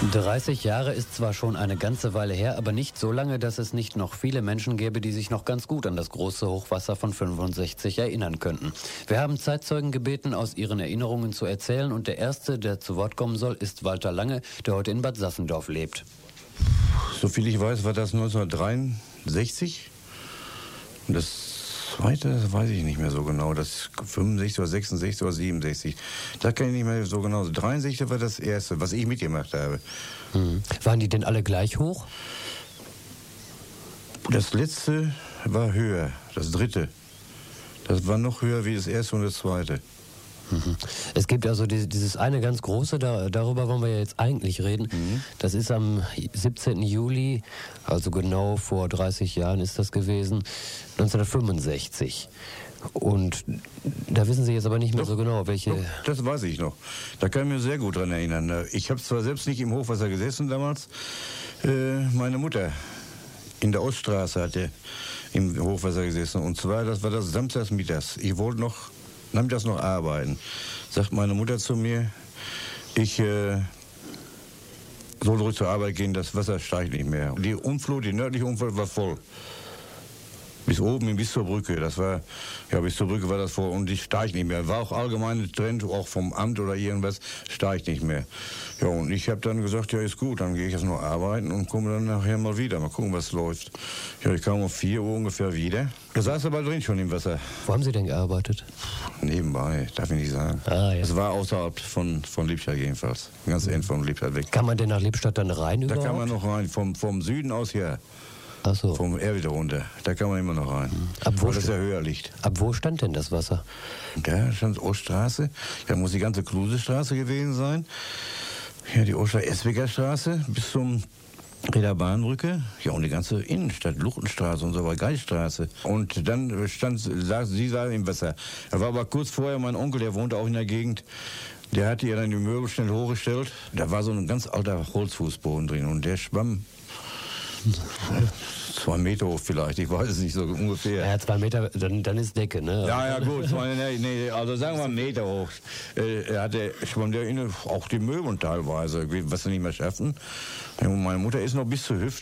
30 Jahre ist zwar schon eine ganze Weile her, aber nicht so lange, dass es nicht noch viele Menschen gäbe, die sich noch ganz gut an das große Hochwasser von 65 erinnern könnten. Wir haben Zeitzeugen gebeten, aus ihren Erinnerungen zu erzählen, und der Erste, der zu Wort kommen soll, ist Walter Lange, der heute in Bad Sassendorf lebt. Soviel ich weiß, war das 1963. Und das Zweite, das weiß ich nicht mehr so genau. Das 65 oder 66 oder 67. Das kann ich nicht mehr so genau. 63 war das Erste, was ich mitgemacht habe. Waren die denn alle gleich hoch? Das Letzte war höher, das Dritte. Das war noch höher wie das Erste und das Zweite. Es gibt also dieses eine ganz große, darüber wollen wir ja jetzt eigentlich reden. Das ist am 17. Juli, also genau vor 30 Jahren ist das gewesen, 1965. Und da wissen Sie jetzt aber nicht mehr so genau, welche... Doch, das weiß ich noch. Da kann ich mich sehr gut dran erinnern. Ich habe zwar selbst nicht im Hochwasser gesessen damals. Meine Mutter in der Oststraße hatte im Hochwasser gesessen. Und zwar, das war das samstags mittags. Ich wollte nachmittags noch arbeiten. Sagt meine Mutter zu mir, ich soll ruhig zur Arbeit gehen, das Wasser steigt nicht mehr. Die nördliche Umflut war voll. Bis oben, bis zur Brücke. Bis zur Brücke war das voll und die steigt nicht mehr. War auch allgemein Trend, auch vom Amt oder irgendwas, steigt nicht mehr. Ja, und ich habe dann gesagt, ja, ist gut, dann gehe ich jetzt noch arbeiten und komme dann nachher mal wieder. Mal gucken, was läuft. Ja, ich kam um 4 Uhr ungefähr wieder. Da saß aber drin schon im Wasser. Wo haben Sie denn gearbeitet? Nebenbei, darf ich nicht sagen. Ah, ja. Es war außerhalb von Lippstadt jedenfalls. Ganz end von Lippstadt weg. Kann man denn nach Lippstadt dann rein überhaupt? Da kann man noch rein, vom Süden aus her. Ach so. Vom R wieder runter. Da kann man immer noch rein. Weil das ja höher liegt. Ab wo stand denn das Wasser? Da stand Oststraße. Da muss die ganze Klusestraße gewesen sein. Ja, die Oster-Eswiger Straße bis zum Reederbahnbrücke. Ja, und die ganze Innenstadt, Luchtenstraße und so weiter, Geiststraße. Und dann sie da im Wasser. Da war aber kurz vorher mein Onkel, der wohnte auch in der Gegend. Der hatte ja dann die Möbel schnell hochgestellt. Da war so ein ganz alter Holzfußboden drin und der schwamm 2 Meter hoch vielleicht, ich weiß es nicht so ungefähr. Ja, 2 Meter, dann ist Decke, ne? Ja, gut, also sagen wir 1 Meter hoch. Er hatte schwamm der auch die Möbel teilweise, was sie nicht mehr schaffen. Und meine Mutter ist noch bis zur Hüfte.